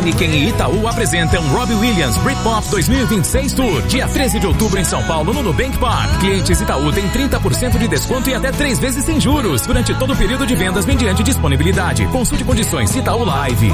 Heineken e Itaú apresentam Robbie Williams Britpop 2026 Tour, dia 13 de outubro em São Paulo, no Nubank Park. Clientes Itaú têm 30% de desconto e até 3 vezes sem juros durante todo o período de vendas mediante disponibilidade. Consulte condições. Itaú Live.